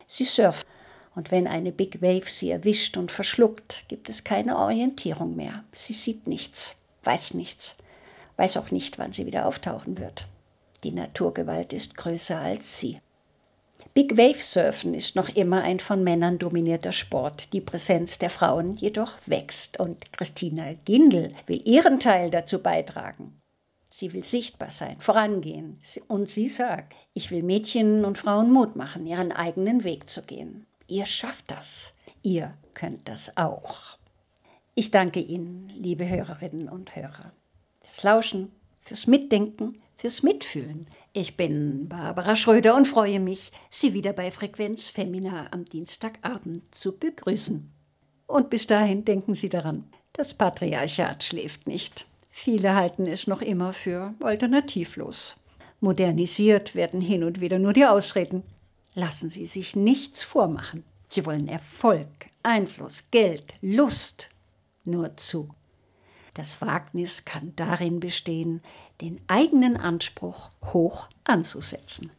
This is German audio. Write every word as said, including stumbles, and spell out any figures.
Sie surft. Und wenn eine Big Wave sie erwischt und verschluckt, gibt es keine Orientierung mehr. Sie sieht nichts, weiß nichts, weiß auch nicht, wann sie wieder auftauchen wird. Die Naturgewalt ist größer als sie. Big Wave Surfen ist noch immer ein von Männern dominierter Sport. Die Präsenz der Frauen jedoch wächst. Und Christina Gindel will ihren Teil dazu beitragen. Sie will sichtbar sein, vorangehen. Und sie sagt, ich will Mädchen und Frauen Mut machen, ihren eigenen Weg zu gehen. Ihr schafft das. Ihr könnt das auch. Ich danke Ihnen, liebe Hörerinnen und Hörer, fürs Lauschen, fürs Mitdenken, fürs Mitfühlen. Ich bin Barbara Schröder und freue mich, Sie wieder bei Frequenz Femina am Dienstagabend zu begrüßen. Und bis dahin denken Sie daran, das Patriarchat schläft nicht. Viele halten es noch immer für alternativlos. Modernisiert werden hin und wieder nur die Ausreden. Lassen Sie sich nichts vormachen. Sie wollen Erfolg, Einfluss, Geld, Lust. Nur zu. Das Wagnis kann darin bestehen, den eigenen Anspruch hoch anzusetzen.